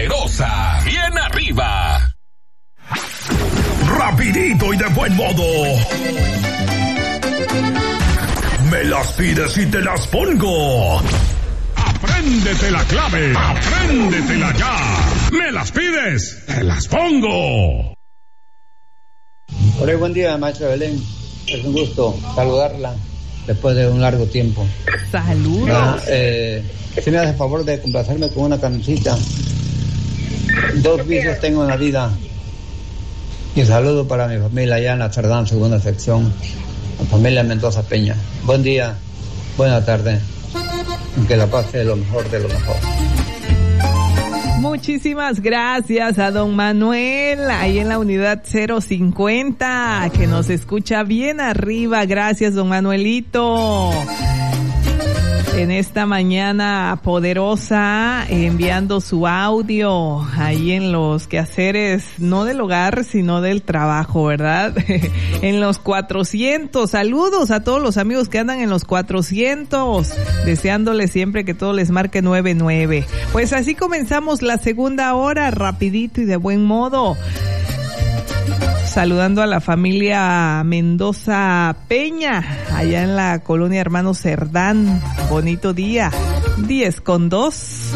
Poderosa, bien arriba. Rapidito y de buen modo. Me las pides y te las pongo. Apréndete la clave. Apréndetela ya. Me las pides, te las pongo. Hola, buen día, maestra Belén. Es un gusto saludarla después de un largo tiempo. Saludos. Si me hace el favor de complacerme con una cancioncita. 2 vicios tengo en la vida. Y un saludo para mi familia allá en la Cerdán, segunda sección. La familia Mendoza Peña. Buen día, buena tarde. Que la pase lo mejor de lo mejor. Muchísimas gracias a don Manuel, ahí en la unidad 050, que nos escucha bien arriba. Gracias, don Manuelito. En esta mañana poderosa, enviando su audio ahí en los quehaceres, no del hogar, sino del trabajo, ¿verdad? En los 400. Saludos a todos los amigos que andan en los 400, deseándoles siempre que todo les marque 99. Pues así comenzamos la segunda hora, rapidito y de buen modo. Saludando a la familia Mendoza Peña, allá en la colonia Hermano Cerdán. Bonito día. 10:02.